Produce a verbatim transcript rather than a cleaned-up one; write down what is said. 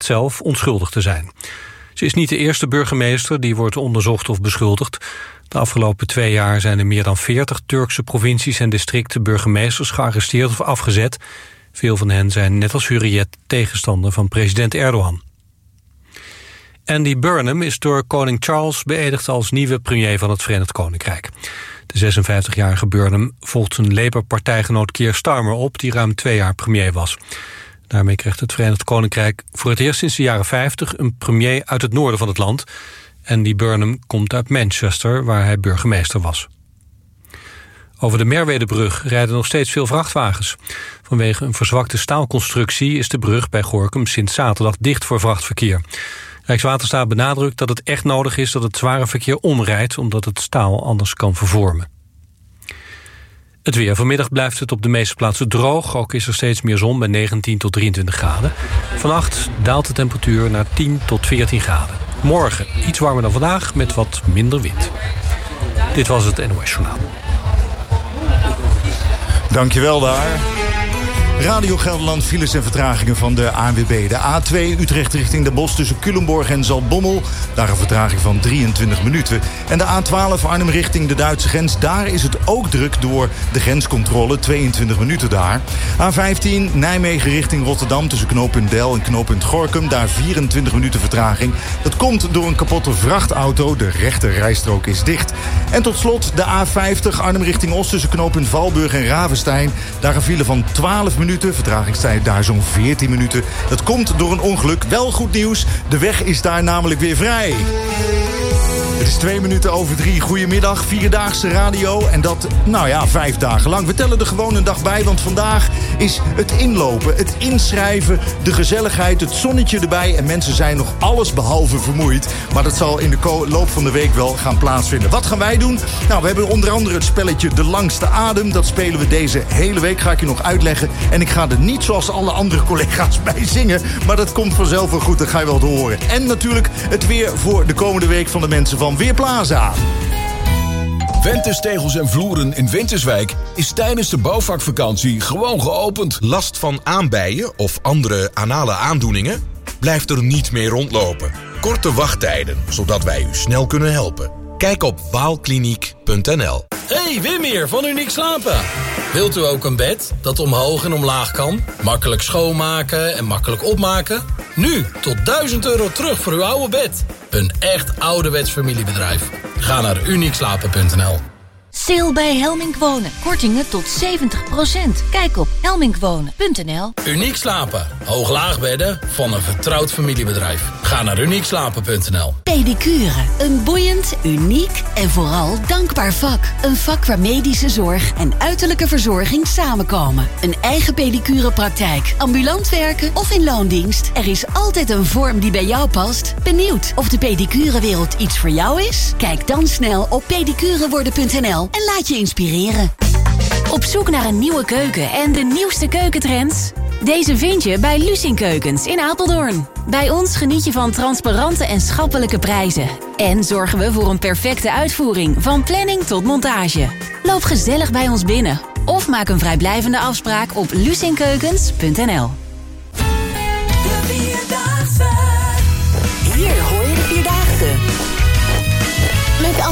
zelf onschuldig te zijn. Ze is niet de eerste burgemeester die wordt onderzocht of beschuldigd. De afgelopen twee jaar zijn in meer dan veertig Turkse provincies en districten burgemeesters gearresteerd of afgezet. Veel van hen zijn net als Hurriyet tegenstander van president Erdogan. Andy Burnham is door koning Charles beëdigd als nieuwe premier van het Verenigd Koninkrijk. De zesenvijftigjarige Burnham volgt zijn Labour-partijgenoot Keir Starmer op, die ruim twee jaar premier was. Daarmee krijgt het Verenigd Koninkrijk voor het eerst sinds de jaren vijftig een premier uit het noorden van het land. Andy Burnham komt uit Manchester, waar hij burgemeester was. Over de Merwedebrug rijden nog steeds veel vrachtwagens. Vanwege een verzwakte staalconstructie is de brug bij Gorinchem sinds zaterdag dicht voor vrachtverkeer. Rijkswaterstaat benadrukt dat het echt nodig is dat het zware verkeer omrijdt, omdat het staal anders kan vervormen. Het weer. Vanmiddag blijft het op de meeste plaatsen droog. Ook is er steeds meer zon bij negentien tot drieëntwintig graden. Vannacht daalt de temperatuur naar tien tot veertien graden. Morgen iets warmer dan vandaag met wat minder wind. Dit was het N O S Journaal. Dankjewel daar. Radio Gelderland, files en vertragingen van de A N W B. De A twee Utrecht richting Den Bosch tussen Culemborg en Zaltbommel. Daar een vertraging van drieëntwintig minuten. En de A twaalf Arnhem richting de Duitse grens. Daar is het ook druk door de grenscontrole. tweeëntwintig minuten daar. A vijftien Nijmegen richting Rotterdam tussen knooppunt Del en knooppunt Gorinchem. Daar vierentwintig minuten vertraging. Dat komt door een kapotte vrachtauto. De rechter rijstrook is dicht. En tot slot de A vijftig Arnhem richting Os tussen knooppunt Valburg en Ravenstein. Daar een file van twaalf minuten. Vertragingstijd daar zo'n veertien minuten. Dat komt door een ongeluk. Wel goed nieuws. De weg is daar namelijk weer vrij. Het is twee minuten over drie. Goedemiddag, vierdaagse radio. En dat, nou ja, vijf dagen lang. We tellen er gewoon een dag bij, want vandaag is het inlopen, het inschrijven, de gezelligheid, het zonnetje erbij. En mensen zijn nog alles behalve vermoeid. Maar dat zal in de loop van de week wel gaan plaatsvinden. Wat gaan wij doen? Nou, we hebben onder andere het spelletje De Langste Adem. Dat spelen we deze hele week, ga ik je nog uitleggen. En ik ga er niet zoals alle andere collega's bij zingen. Maar dat komt vanzelf wel goed, dat ga je wel horen. En natuurlijk het weer voor de komende week van de mensen van Weerplaza. Ventus Tegels en Vloeren in Winterswijk is tijdens de bouwvakvakantie gewoon geopend. Last van aanbijen of andere anale aandoeningen? Blijf er niet meer rondlopen. Korte wachttijden, zodat wij u snel kunnen helpen. Kijk op waalkliniek punt n l. Hey, Wim hier van Uniek Slapen. Wilt u ook een bed dat omhoog en omlaag kan? Makkelijk schoonmaken en makkelijk opmaken? Nu tot duizend euro terug voor uw oude bed. Een echt ouderwets familiebedrijf. Ga naar uniek slapen punt n l. Sale bij Helmink Wonen. Kortingen tot zeventig procent. Kijk op helmink wonen punt n l. Uniek Slapen. Hoog-laagbedden van een vertrouwd familiebedrijf. Ga naar uniek slapen punt n l. Pedicure. Een boeiend, uniek en vooral dankbaar vak. Een vak waar medische zorg en uiterlijke verzorging samenkomen. Een eigen pedicurepraktijk. Ambulant werken of in loondienst. Er is altijd een vorm die bij jou past. Benieuwd of de pedicurewereld iets voor jou is? Kijk dan snel op pedicureworden punt n l en laat je inspireren. Op zoek naar een nieuwe keuken en de nieuwste keukentrends? Deze vind je bij Lucien Keukens in Apeldoorn. Bij ons geniet je van transparante en schappelijke prijzen. En zorgen we voor een perfecte uitvoering, van planning tot montage. Loop gezellig bij ons binnen of maak een vrijblijvende afspraak op lucien keukens punt n l. Hier hoor je de Vierdaagse. Met